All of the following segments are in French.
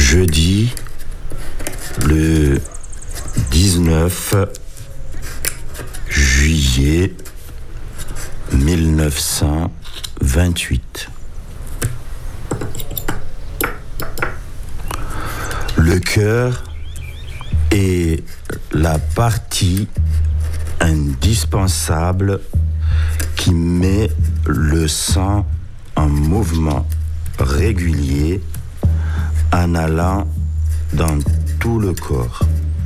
Jeudi, le 19 juillet 1928. Le cœur est la partie indispensable qui met le sang en mouvement régulier en allant dans tout le corps,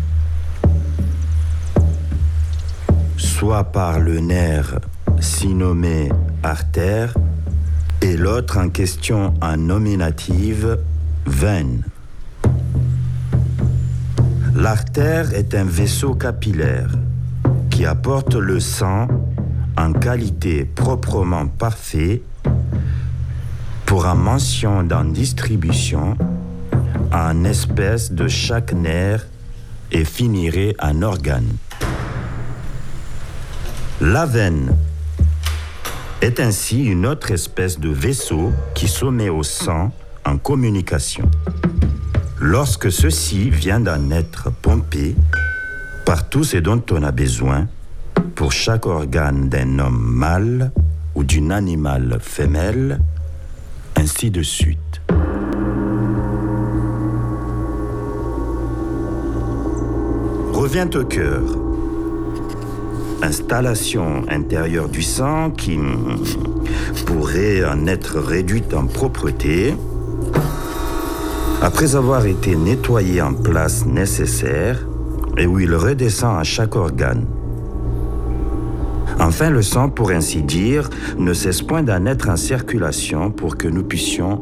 soit par le nerf si nommé artère et l'autre en question en nominative veine. L'artère est un vaisseau capillaire qui apporte le sang en qualité proprement parfait pour en mention dans distribution en espèce de chaque nerf et finirait en organe. La veine est ainsi une autre espèce de vaisseau qui se met au sang en communication. Lorsque ceci vient d'en être pompé par tout ce dont on a besoin pour chaque organe d'un homme mâle ou d'une animale femelle, ainsi de suite. Revient au cœur. Installation intérieure du sang qui pourrait en être réduite en propreté après avoir été nettoyé en place nécessaire et où il redescend à chaque organe. Enfin, le sang, pour ainsi dire, ne cesse point d'en être en circulation pour que nous puissions